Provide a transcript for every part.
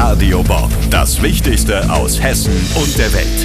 Radio Bob, das Wichtigste aus Hessen und der Welt.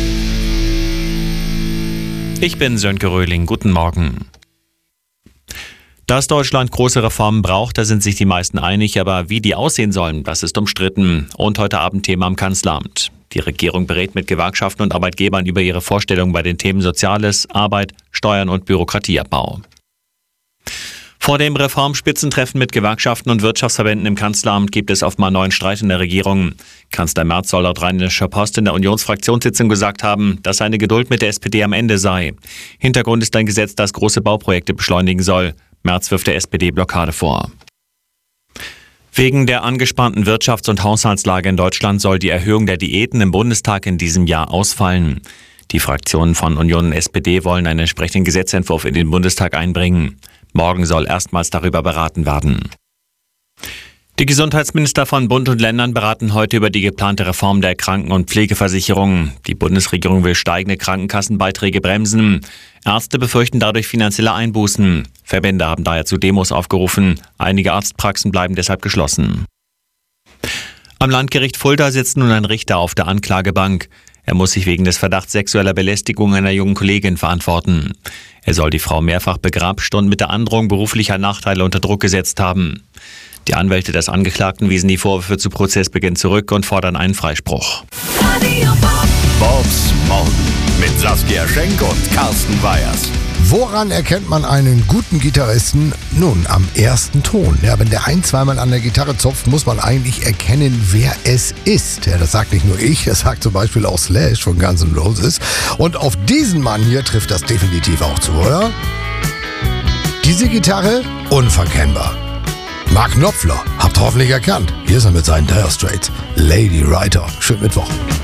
Ich bin Sönke Röhling, guten Morgen. Dass Deutschland große Reformen braucht, da sind sich die meisten einig, aber wie die aussehen sollen, das ist umstritten. Und heute Abend Thema am Kanzleramt. Die Regierung berät mit Gewerkschaften und Arbeitgebern über ihre Vorstellungen bei den Themen Soziales, Arbeit, Steuern und Bürokratieabbau. Vor dem Reformspitzentreffen mit Gewerkschaften und Wirtschaftsverbänden im Kanzleramt gibt es offenbar neuen Streit in der Regierung. Kanzler Merz soll laut Rheinischer Post in der Unionsfraktionssitzung gesagt haben, dass seine Geduld mit der SPD am Ende sei. Hintergrund ist ein Gesetz, das große Bauprojekte beschleunigen soll. Merz wirft der SPD Blockade vor. Wegen der angespannten Wirtschafts- und Haushaltslage in Deutschland soll die Erhöhung der Diäten im Bundestag in diesem Jahr ausfallen. Die Fraktionen von Union und SPD wollen einen entsprechenden Gesetzentwurf in den Bundestag einbringen. Morgen soll erstmals darüber beraten werden. Die Gesundheitsminister von Bund und Ländern beraten heute über die geplante Reform der Kranken- und Pflegeversicherung. Die Bundesregierung will steigende Krankenkassenbeiträge bremsen. Ärzte befürchten dadurch finanzielle Einbußen. Verbände haben daher zu Demos aufgerufen. Einige Arztpraxen bleiben deshalb geschlossen. Am Landgericht Fulda sitzt nun ein Richter auf der Anklagebank. Er muss sich wegen des Verdachts sexueller Belästigung einer jungen Kollegin verantworten. Er soll die Frau mehrfach begrapscht und mit der Androhung beruflicher Nachteile unter Druck gesetzt haben. Die Anwälte des Angeklagten wiesen die Vorwürfe zu Prozessbeginn zurück und fordern einen Freispruch. Bobs Morgen mit Saskia Schenk und Carsten Weyers. Woran erkennt man einen guten Gitarristen? Nun, am ersten Ton. Ja, wenn der ein-, zweimal an der Gitarre zupft, muss man eigentlich erkennen, wer es ist. Ja, das sagt nicht nur ich, das sagt zum Beispiel auch Slash von Guns N' Roses. Und auf diesen Mann hier trifft das definitiv auch zu, oder? Diese Gitarre, unverkennbar. Mark Knopfler, habt hoffentlich erkannt. Hier ist er mit seinen Dire Straits. Lady Writer. Schönen Mittwoch.